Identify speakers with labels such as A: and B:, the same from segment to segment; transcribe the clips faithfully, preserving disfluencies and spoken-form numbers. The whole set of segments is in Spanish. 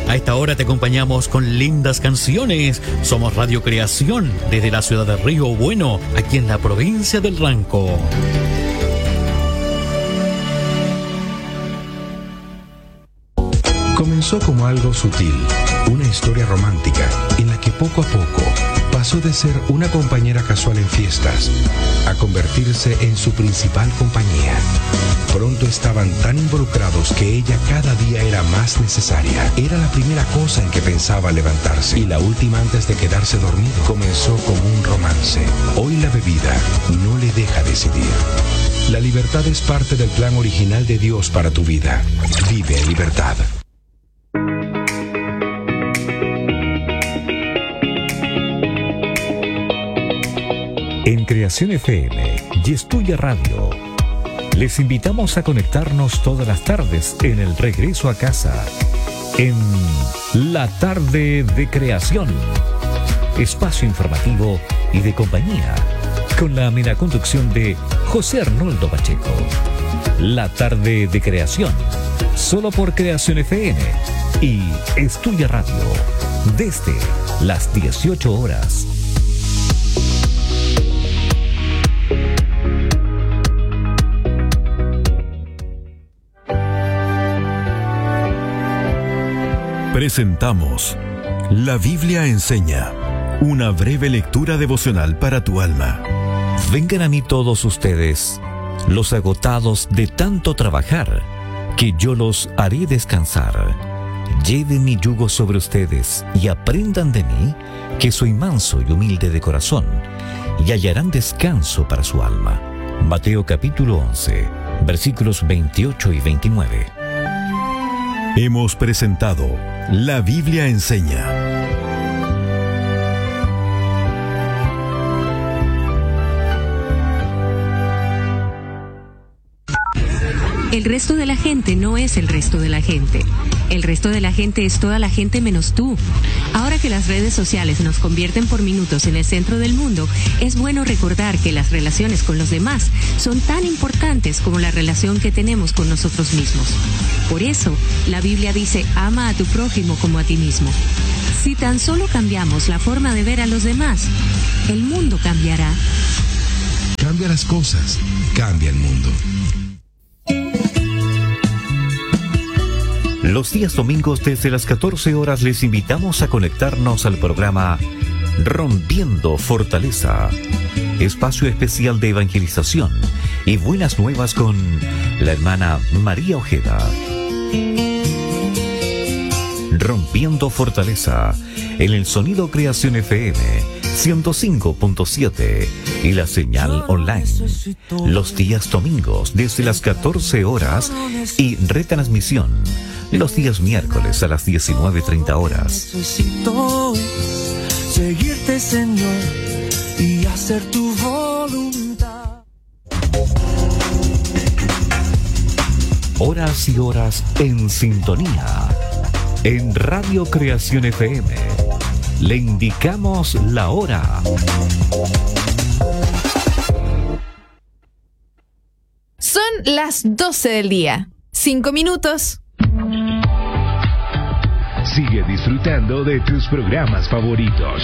A: A esta hora te acompañamos con lindas canciones. Somos Radio Creación desde la ciudad de Río Bueno, aquí en la provincia del Ranco.
B: Comenzó como algo sutil, una historia romántica en la que poco a poco pasó de ser una compañera casual en fiestas a convertirse en su principal compañía. Pronto estaban tan involucrados que ella cada día era más necesaria. Era la primera cosa en que pensaba levantarse y la última antes de quedarse dormido. Comenzó como un romance. Hoy la bebida no le deja decidir. La libertad es parte del plan original de Dios para tu vida. Vive en libertad.
C: En Creación F M y Estudia Radio, les invitamos a conectarnos todas las tardes en el regreso a casa, en La Tarde de Creación, espacio informativo y de compañía, con la amena conducción de José Arnoldo Pacheco. La Tarde de Creación, solo por Creación F M y Estudia Radio, desde las dieciocho horas.
D: Presentamos La Biblia Enseña, una breve lectura devocional para tu alma.
C: Vengan a mí todos ustedes, los agotados de tanto trabajar, que yo los haré descansar. Lleven mi yugo sobre ustedes y aprendan de mí, que soy manso y humilde de corazón, y hallarán descanso para su alma. Mateo capítulo once, versículos veintiocho y veintinueve.
D: Hemos presentado La Biblia Enseña.
E: El resto de la gente no es el resto de la gente. El resto de la gente es toda la gente menos tú. Ahora que las redes sociales nos convierten por minutos en el centro del mundo, es bueno recordar que las relaciones con los demás son tan importantes como la relación que tenemos con nosotros mismos. Por eso, la Biblia dice, ama a tu prójimo como a ti mismo. Si tan solo cambiamos la forma de ver a los demás, el mundo cambiará.
B: Cambia las cosas, cambia el mundo.
C: Los días domingos desde las catorce horas les invitamos a conectarnos al programa Rompiendo Fortaleza, espacio especial de evangelización y buenas nuevas con la hermana María Ojeda. Rompiendo Fortaleza en el Sonido Creación F M ciento cinco punto siete y la señal online. Los días domingos desde las catorce horas y retransmisión los días miércoles a las diecinueve treinta horas.
F: Necesito seguirte, Señor, y hacer tu voluntad.
C: Horas y horas en sintonía. En Radio Creación F M le indicamos la hora.
G: Son las doce del día. Cinco minutos.
H: Sigue disfrutando de tus programas favoritos.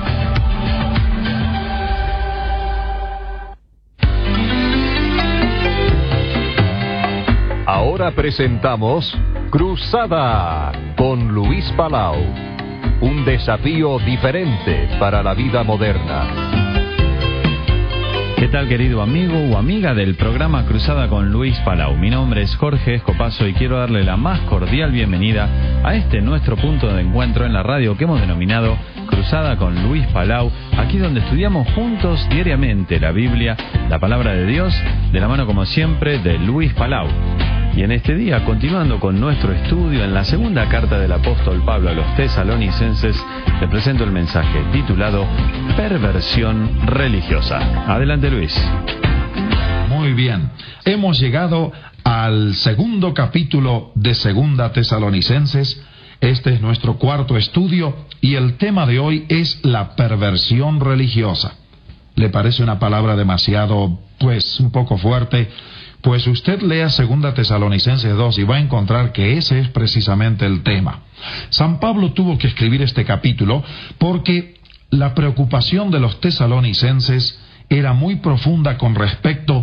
I: Ahora presentamos Cruzada con Luis Palau. Un desafío diferente para la vida moderna.
J: ¿Qué tal, querido amigo o amiga del programa Cruzada con Luis Palau? Mi nombre es Jorge Escopazo y quiero darle la más cordial bienvenida a este nuestro punto de encuentro en la radio que hemos denominado Cruzada con Luis Palau, aquí donde estudiamos juntos diariamente la Biblia, la palabra de Dios, de la mano como siempre de Luis Palau. Y en este día, continuando con nuestro estudio en la segunda carta del apóstol Pablo a los tesalonicenses, le presento el mensaje titulado Perversión religiosa. Adelante, Luis.
K: Muy bien, hemos llegado al segundo capítulo de Segunda Tesalonicenses. Este es nuestro cuarto estudio y el tema de hoy es la perversión religiosa. ¿Le parece una palabra demasiado, pues, un poco fuerte? Pues usted lea segunda Tesalonicenses dos y va a encontrar que ese es precisamente el tema. San Pablo tuvo que escribir este capítulo porque la preocupación de los tesalonicenses era muy profunda con respecto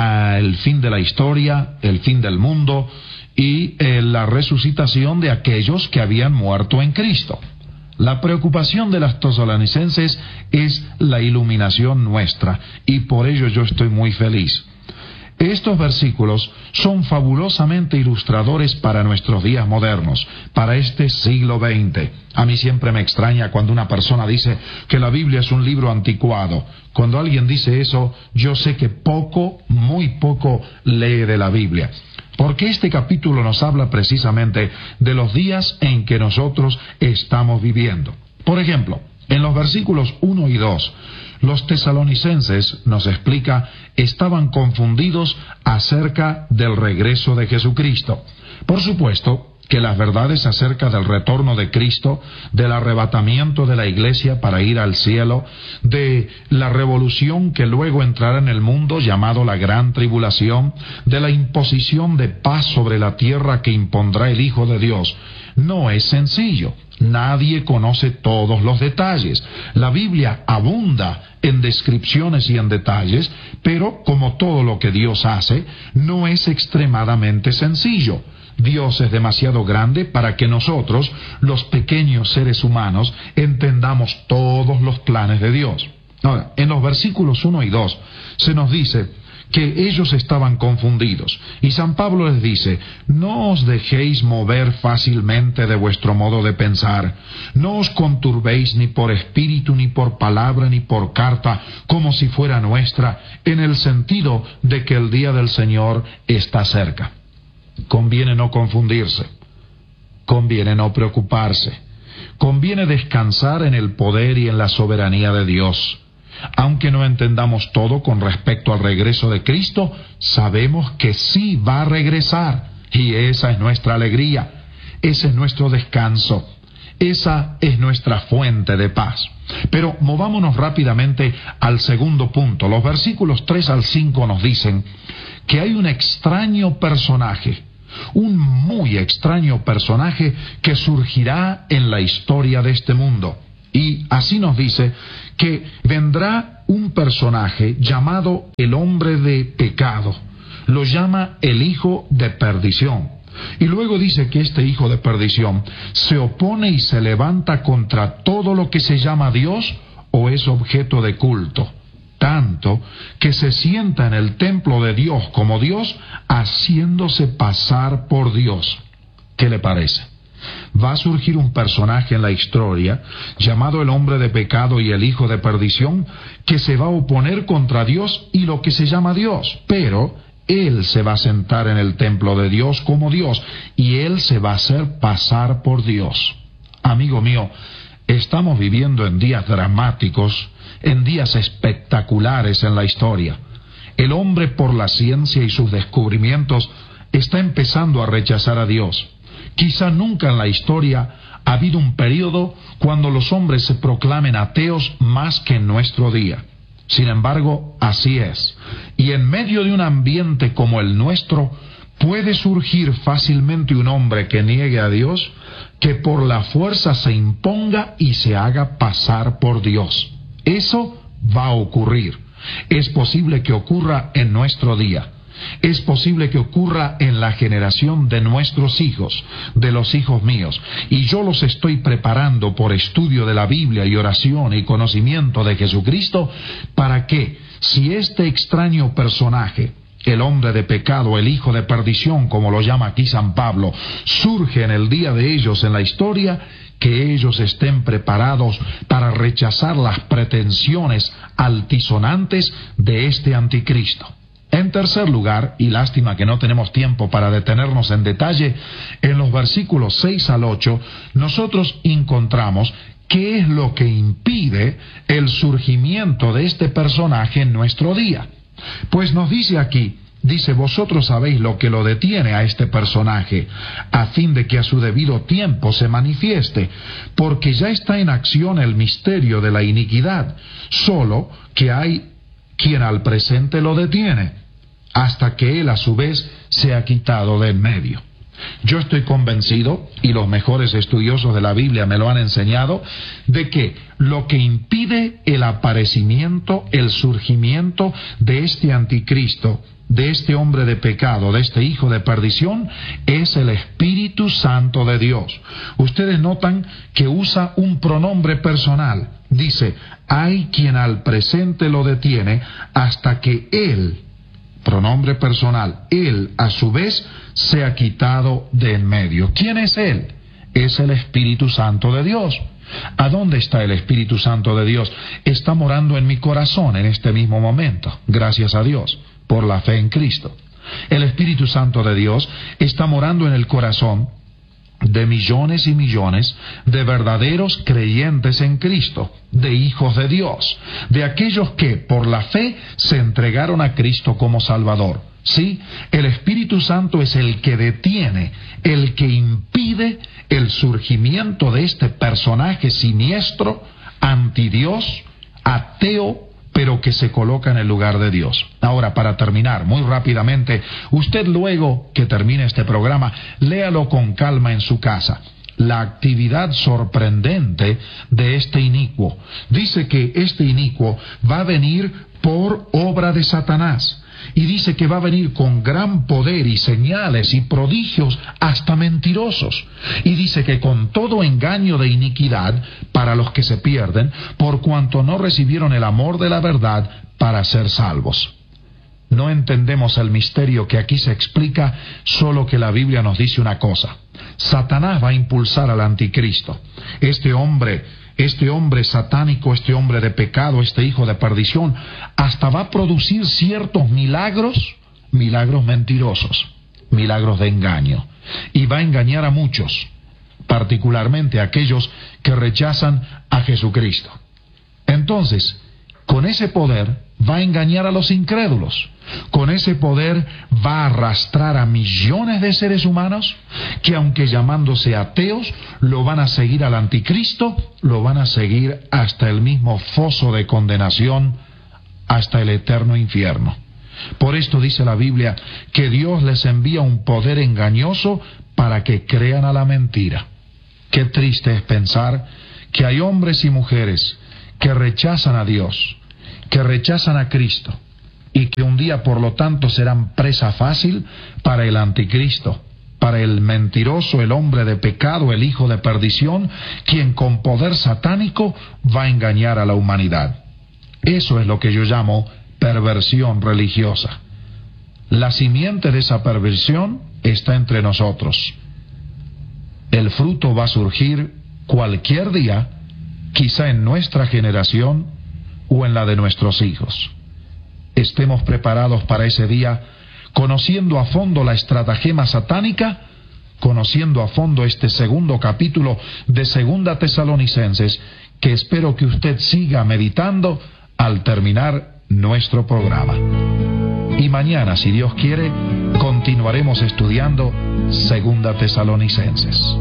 K: al fin de la historia, el fin del mundo y eh, la resucitación de aquellos que habían muerto en Cristo. La preocupación de los tesalonicenses es la iluminación nuestra, y por ello yo estoy muy feliz. Estos versículos son fabulosamente ilustradores para nuestros días modernos, para este siglo veinte. A mí siempre me extraña cuando una persona dice que la Biblia es un libro anticuado. Cuando alguien dice eso, yo sé que poco, muy poco lee de la Biblia. Porque este capítulo nos habla precisamente de los días en que nosotros estamos viviendo. Por ejemplo, en los versículos uno y dos, los tesalonicenses, nos explica, estaban confundidos acerca del regreso de Jesucristo. Por supuesto que las verdades acerca del retorno de Cristo, del arrebatamiento de la iglesia para ir al cielo, de la revolución que luego entrará en el mundo llamado la Gran Tribulación, de la imposición de paz sobre la tierra que impondrá el Hijo de Dios, no es sencillo. Nadie conoce todos los detalles. La Biblia abunda en descripciones y en detalles, pero como todo lo que Dios hace, no es extremadamente sencillo. Dios es demasiado grande para que nosotros, los pequeños seres humanos, entendamos todos los planes de Dios. Ahora, en los versículos uno y dos se nos dice que ellos estaban confundidos. Y San Pablo les dice, no os dejéis mover fácilmente de vuestro modo de pensar, no os conturbéis ni por espíritu, ni por palabra, ni por carta, como si fuera nuestra, en el sentido de que el día del Señor está cerca. Conviene no confundirse, conviene no preocuparse, conviene descansar en el poder y en la soberanía de Dios. Aunque no entendamos todo con respecto al regreso de Cristo, sabemos que sí va a regresar, y esa es nuestra alegría, ese es nuestro descanso, esa es nuestra fuente de paz. Pero movámonos rápidamente al segundo punto. Los versículos tres al cinco nos dicen que hay un extraño personaje, un muy extraño personaje que surgirá en la historia de este mundo. Y así nos dice que vendrá un personaje llamado el hombre de pecado. Lo llama el hijo de perdición. Y luego dice que este hijo de perdición se opone y se levanta contra todo lo que se llama Dios o es objeto de culto. Tanto que se sienta en el templo de Dios como Dios, haciéndose pasar por Dios. ¿Qué le parece? Va a surgir un personaje en la historia llamado el hombre de pecado y el hijo de perdición que se va a oponer contra Dios y lo que se llama Dios, pero él se va a sentar en el templo de Dios como Dios y él se va a hacer pasar por Dios. Amigo mío, estamos viviendo en días dramáticos, en días espectaculares en la historia. El hombre, por la ciencia y sus descubrimientos, está empezando a rechazar a Dios. Quizá nunca en la historia ha habido un periodo cuando los hombres se proclamen ateos más que en nuestro día. Sin embargo, así es. Y en medio de un ambiente como el nuestro, puede surgir fácilmente un hombre que niegue a Dios, que por la fuerza se imponga y se haga pasar por Dios. Eso va a ocurrir. Es posible que ocurra en nuestro día. Es posible que ocurra en la generación de nuestros hijos, de los hijos míos. Y yo los estoy preparando por estudio de la Biblia y oración y conocimiento de Jesucristo, para que, si este extraño personaje, el hombre de pecado, el hijo de perdición, como lo llama aquí San Pablo, surge en el día de ellos en la historia, que ellos estén preparados para rechazar las pretensiones altisonantes de este anticristo. En tercer lugar, y lástima que no tenemos tiempo para detenernos en detalle, en los versículos seis al ocho, nosotros encontramos qué es lo que impide el surgimiento de este personaje en nuestro día. Pues nos dice aquí, dice, vosotros sabéis lo que lo detiene a este personaje, a fin de que a su debido tiempo se manifieste, porque ya está en acción el misterio de la iniquidad, solo que hay quien al presente lo detiene. hasta que él a su vez sea quitado de en medio. Yo estoy convencido, y los mejores estudiosos de la Biblia me lo han enseñado, de que lo que impide el aparecimiento, el surgimiento de este anticristo, de este hombre de pecado, de este hijo de perdición, es el Espíritu Santo de Dios. Ustedes notan que usa un pronombre personal. Dice, hay quien al presente lo detiene hasta que él, pronombre personal, él a su vez sea quitado de en medio. ¿Quién es él? Es el Espíritu Santo de Dios. ¿A dónde está el Espíritu Santo de Dios? Está morando en mi corazón en este mismo momento, gracias a Dios, por la fe en Cristo. El Espíritu Santo de Dios está morando en el corazón de millones y millones de verdaderos creyentes en Cristo, de hijos de Dios, de aquellos que por la fe se entregaron a Cristo como Salvador. Sí, el Espíritu Santo es el que detiene, el que impide el surgimiento de este personaje siniestro, antidios, ateo, pero que se coloca en el lugar de Dios. Ahora, para terminar, muy rápidamente, usted luego que termine este programa, léalo con calma en su casa. La actividad sorprendente de este inicuo. Dice que este inicuo va a venir por obra de Satanás. Y dice que va a venir con gran poder y señales y prodigios hasta mentirosos. Y dice que con todo engaño de iniquidad para los que se pierden, por cuanto no recibieron el amor de la verdad para ser salvos. No entendemos el misterio que aquí se explica, solo que la Biblia nos dice una cosa. Satanás va a impulsar al anticristo. Este hombre... Este hombre satánico, este hombre de pecado, este hijo de perdición, hasta va a producir ciertos milagros, milagros mentirosos, milagros de engaño. Y va a engañar a muchos, particularmente a aquellos que rechazan a Jesucristo. Entonces, con ese poder va a engañar a los incrédulos. Con ese poder va a arrastrar a millones de seres humanos que, aunque llamándose ateos, lo van a seguir al anticristo, lo van a seguir hasta el mismo foso de condenación, hasta el eterno infierno. Por esto dice la Biblia que Dios les envía un poder engañoso para que crean a la mentira. Qué triste es pensar que hay hombres y mujeres que rechazan a Dios, que rechazan a Cristo, y que un día por lo tanto serán presa fácil para el anticristo, para el mentiroso, el hombre de pecado, el hijo de perdición, quien con poder satánico va a engañar a la humanidad. Eso es lo que yo llamo perversión religiosa. La simiente de esa perversión está entre nosotros. El fruto va a surgir cualquier día, quizá en nuestra generación o en la de nuestros hijos. Estemos preparados para ese día, conociendo a fondo la estratagema satánica, conociendo a fondo este segundo capítulo de Segunda Tesalonicenses, que espero que usted siga meditando al terminar nuestro programa. Y mañana, si Dios quiere, continuaremos estudiando Segunda Tesalonicenses.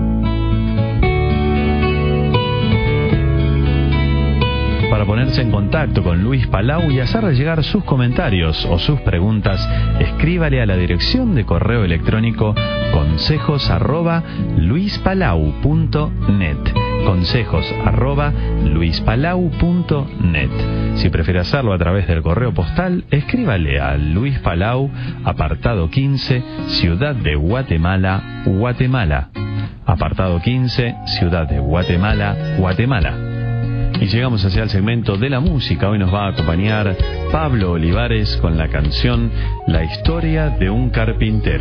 J: Para ponerse en contacto con Luis Palau y hacerle llegar sus comentarios o sus preguntas, escríbale a la dirección de correo electrónico consejos arroba luispalau punto net. Consejos arroba luispalau punto net. Si prefiere hacerlo a través del correo postal, escríbale a Luis Palau, apartado quince, Ciudad de Guatemala, Guatemala. Apartado quince, Ciudad de Guatemala, Guatemala. Y llegamos hacia el segmento de la música. Hoy nos va a acompañar Pablo Olivares con la canción La historia de un carpintero.